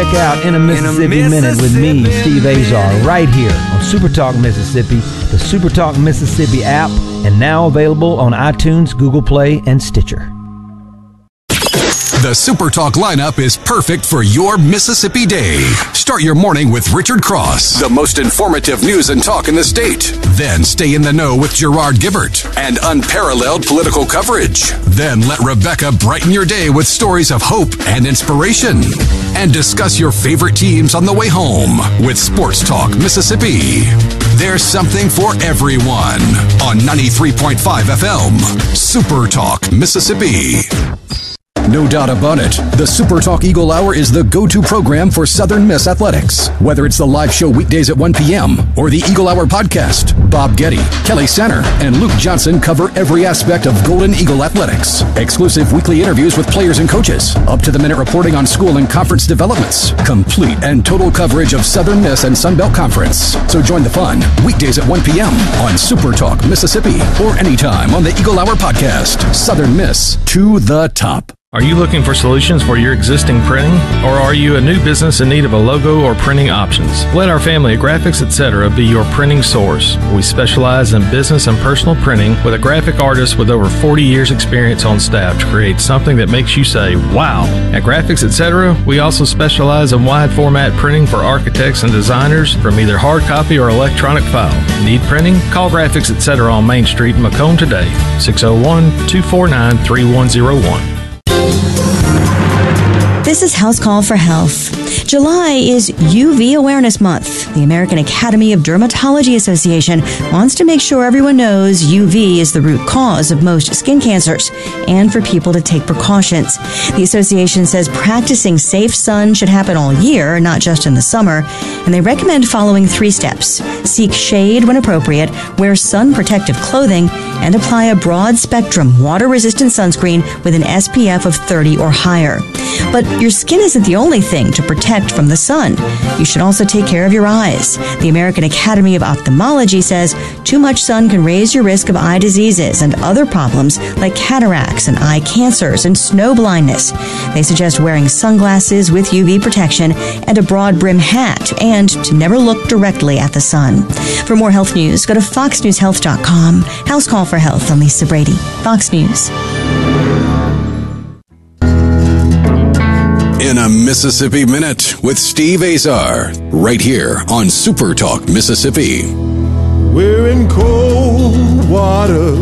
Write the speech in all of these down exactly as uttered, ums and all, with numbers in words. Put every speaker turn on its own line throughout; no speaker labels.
out In a Mississippi, In a Mississippi Minute with me, Steve Azar, right here on Super Talk Mississippi, the Super Talk Mississippi app, and now available on iTunes, Google Play, and Stitcher.
The Super Talk lineup is perfect for your Mississippi day. Start your morning with Richard Cross, the most informative news and talk in the state. Then stay in the know with Gerard Gibbert and unparalleled political coverage. Then let Rebecca brighten your day with stories of hope and inspiration. And discuss your favorite teams on the way home with Sports Talk Mississippi. There's something for everyone on ninety-three point five F M. Super Talk Mississippi. No doubt about it, the Super Talk Eagle Hour is the go-to program for Southern Miss athletics. Whether it's the live show weekdays at one p.m. or the Eagle Hour podcast, Bob Getty, Kelly Center, and Luke Johnson cover every aspect of Golden Eagle athletics. Exclusive weekly interviews with players and coaches, up-to-the-minute reporting on school and conference developments, complete and total coverage of Southern Miss and Sun Belt Conference. So join the fun weekdays at one p.m. on Super Talk Mississippi or anytime on the Eagle Hour podcast. Southern Miss to the top.
Are you looking for solutions for your existing printing? Or are you a new business in need of a logo or printing options? Let our family at Graphics Etc. be your printing source. We specialize in business and personal printing with a graphic artist with over forty years experience on staff to create something that makes you say, wow. At Graphics Etc., we also specialize in wide format printing for architects and designers from either hard copy or electronic file. Need printing? Call Graphics Etc. on Main Street in Macomb today, six oh one, two four nine, three one oh one.
This is House Call for Health. July is U V Awareness Month. The American Academy of Dermatology Association wants to make sure everyone knows U V is the root cause of most skin cancers and for people to take precautions. The association says practicing safe sun should happen all year, not just in the summer, and they recommend following three steps. Seek shade when appropriate, wear sun protective clothing, and apply a broad spectrum water-resistant sunscreen with an S P F of thirty or higher. But your skin isn't the only thing to protect from the sun. You should also take care of your eyes. The American Academy of Ophthalmology says too much sun can raise your risk of eye diseases and other problems like cataracts and eye cancers and snow blindness. They suggest wearing sunglasses with U V protection and a broad brim hat and to never look directly at the sun. For more health news, go to fox news health dot com. House Call for Health. I'm Lisa Brady, Fox News.
In a Mississippi Minute with Steve Azar, right here on Super Talk Mississippi.
We're in cold water,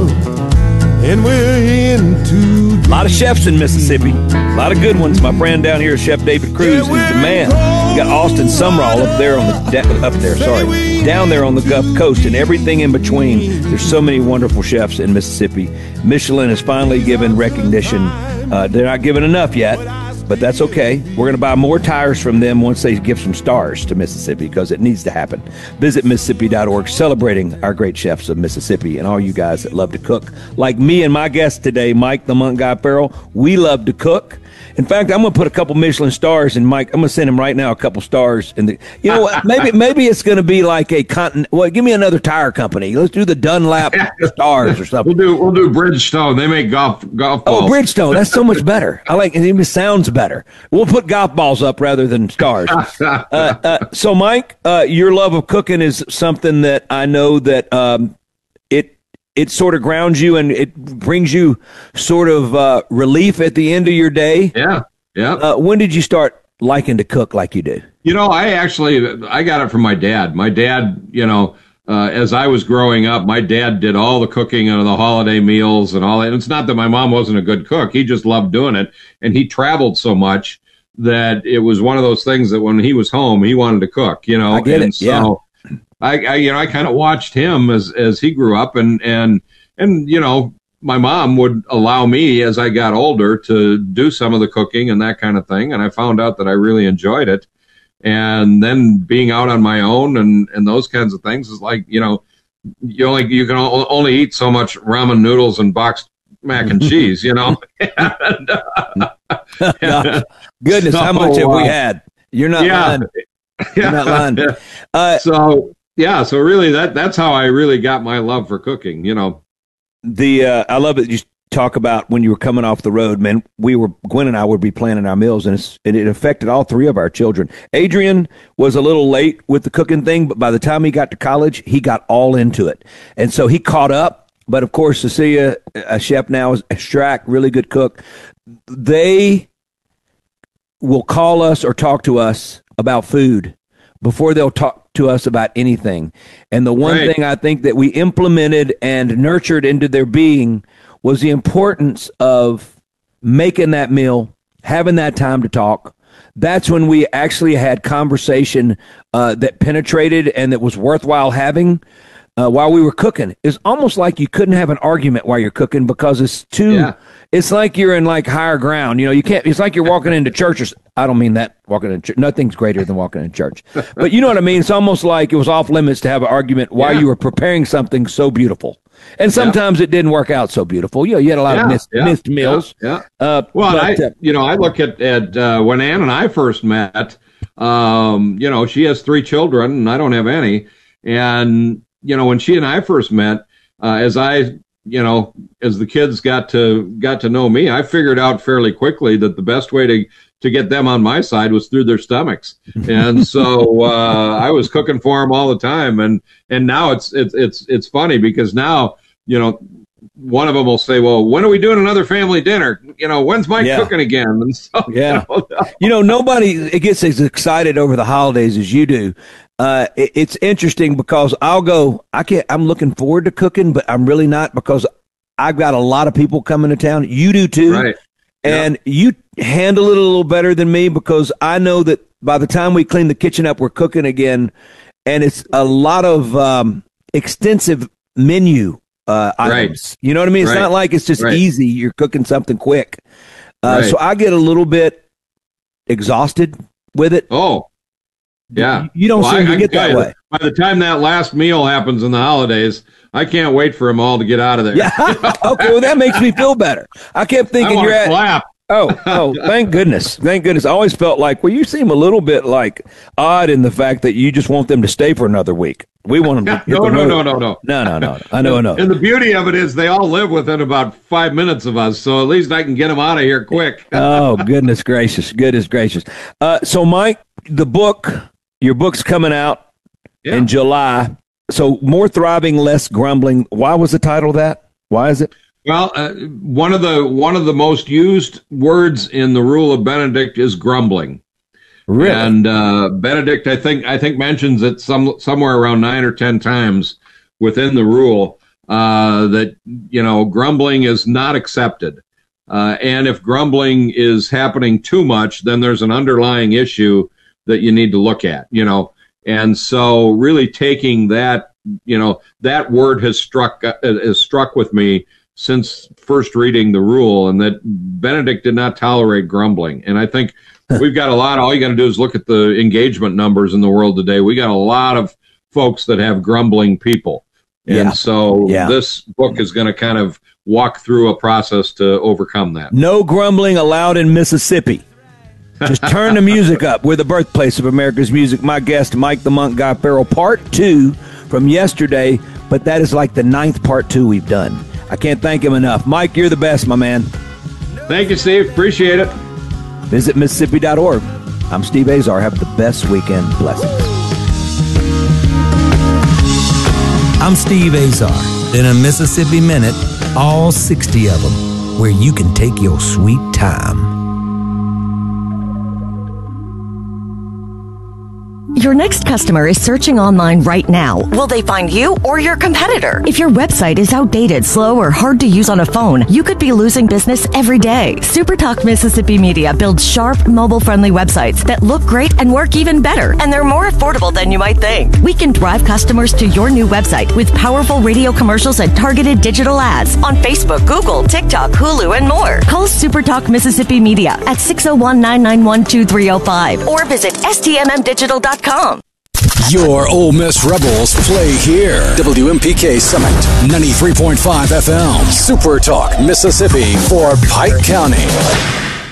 and we're into
a lot of chefs in Mississippi, a lot of good ones. My friend down here, Chef David Cruz, is the man. You got Austin Sumrall up there on the up there, sorry, down there on the Gulf Coast, and everything in between. There's so many wonderful chefs in Mississippi. Michelin has finally given recognition. Uh, they're not giving enough yet, but that's okay. We're going to buy more tires from them once they give some stars to Mississippi, because it needs to happen. Visit Mississippi dot org, celebrating our great chefs of Mississippi and all you guys that love to cook. Like me and my guest today, Mike the Monk Guy Farrell, we love to cook. In fact, I'm going to put a couple Michelin stars, and Mike, I'm going to send him right now a couple stars. In the, you know what? Maybe maybe it's going to be like a continent. Well, give me another tire company. Let's do the Dunlap stars or something.
We'll do we'll do Bridgestone. They make golf golf balls.
Oh, Bridgestone. That's so much better. I like it. It even sounds better. We'll put golf balls up rather than stars. uh, uh, so, Mike, uh, your love of cooking is something that I know that um, it. It sort of grounds you and it brings you sort of uh, relief at the end of your day.
Yeah, yeah.
Uh, when did you start liking to cook like you did?
You know, I actually, I got it from my dad. My dad, you know, uh, as I was growing up, my dad did all the cooking and the holiday meals and all that. And it's not that my mom wasn't a good cook. He just loved doing it. And he traveled so much that it was one of those things that when he was home, he wanted to cook, you know.
I get
and
it, yeah.
So, I, I, you know, I kind of watched him as, as he grew up, and, and, and, you know, my mom would allow me as I got older to do some of the cooking and that kind of thing. And I found out that I really enjoyed it. And then being out on my own and, and those kinds of things is like, you know, you only, you can only eat so much ramen noodles and boxed mac and cheese, you know. and, uh,
no, goodness, so, how much have we had? You're not
yeah,
lying. You're not lying. Uh,
so, yeah, so really that that's how I really got my love for cooking, you know.
The uh, I love it. You talk about when you were coming off the road, man, we were, Gwen and I would be planning our meals, and it's, it, it affected all three of our children. Adrian was a little late with the cooking thing, but by the time he got to college, he got all into it. And so he caught up. But of course, Cecilia, a chef now, is a Strack, really good cook. They will call us or talk to us about food before they'll talk to us about anything. And the one right. thing I think that we implemented and nurtured into their being was the importance of making that meal, having that time to talk. That's when we actually had conversation uh, that penetrated and that was worthwhile having uh, while we were cooking. It's almost like you couldn't have an argument while you're cooking because it's too, yeah. it's like you're in like higher ground. You know, you can't, it's like you're walking into church. Or, I don't mean that, walking into church. Nothing's greater than walking in church. But you know what I mean? It's almost like it was off limits to have an argument while yeah. you were preparing something so beautiful. And sometimes yeah. it didn't work out so beautiful. You know, you had a lot yeah, of missed,
yeah,
missed meals.
Yeah. yeah. Uh, well, but, I, uh, you know, I look at, at uh, when Ann and I first met, um, you know, she has three children and I don't have any. And, you know, when she and I first met, uh, as I, you know, as the kids got to, got to know me, I figured out fairly quickly that the best way to, to get them on my side was through their stomachs. And so, uh, I was cooking for them all the time. And, and now it's, it's, it's, it's funny because now, you know, one of them will say, well, when are we doing another family dinner? You know, when's Mike yeah. cooking again? And so,
yeah.
You know,
you know, nobody gets as excited over the holidays as you do. Uh, it, it's interesting because I'll go, I can't, I'm looking forward to cooking, but I'm really not because I've got a lot of people coming to town. You do too.
Right.
And yeah. you handle it a little better than me because I know that by the time we clean the kitchen up, we're cooking again. And it's a lot of um, extensive menu uh, items. Right. You know what I mean? It's right. not like it's just right. easy. You're cooking something quick. Uh, right. So I get a little bit exhausted with it.
Oh, yeah.
You, you don't well, seem I, to get that way.
By the time that last meal happens in the holidays, I can't wait for them all to get out of there.
Yeah. Okay, well, that makes me feel better. I kept thinking
I
you're at.
Clap.
Oh, oh, thank goodness. Thank goodness. I always felt like, well, you seem a little bit like odd in the fact that you just want them to stay for another week. We want them to.
no, no, no, no, no.
No, no, no. I know, I know.
And the beauty of it is they all live within about five minutes of us. So at least I can get them out of here quick.
Oh, goodness gracious. Goodness gracious. Uh, so, Mike, the book, your book's coming out yeah. in July. So More Thriving, Less Grumbling. Why was the title that? Why is it?
Well, uh, one of the one of the most used words in the Rule of Benedict is grumbling.
Really?
And uh, Benedict, I think, I think mentions it some somewhere around nine or ten times within the rule uh, that you know grumbling is not accepted, uh, and if grumbling is happening too much, then there's an underlying issue that you need to look at. You know, and so really taking that, you know, that word has struck uh, has struck with me since first reading the rule, and that Benedict did not tolerate grumbling. And I think we've got a lot, all you got to do is look at the engagement numbers in the world today. We got a lot of folks that have grumbling people. And yeah. so yeah. this book is going to kind of walk through a process to overcome that.
No grumbling allowed in Mississippi. Just turn the music up. We're the birthplace of America's music. My guest, Mike the Monk Guy Farrell, part two from yesterday, but that is like the ninth part two we've done. I can't thank him enough. Mike, you're the best, my man.
Thank you, Steve. Appreciate it.
Visit Mississippi dot org. I'm Steve Azar. Have the best weekend. Blessings.
I'm Steve Azar. In a Mississippi Minute, all sixty of them, where you can take your sweet time.
Your next customer is searching online right now. Will they find you or your competitor? If your website is outdated, slow, or hard to use on a phone, you could be losing business every day. SuperTalk Mississippi Media builds sharp, mobile-friendly websites that look great and work even better, and they're more affordable than you might think. We can drive customers to your new website with powerful radio commercials and targeted digital ads on Facebook, Google, TikTok, Hulu, and more. Call SuperTalk Mississippi Media at six oh one, nine nine one, two three oh five or visit S T M M digital dot com.
Your Ole Miss Rebels play here. W M P K Summit, ninety-three point five F M. Super Talk, Mississippi for Pike County.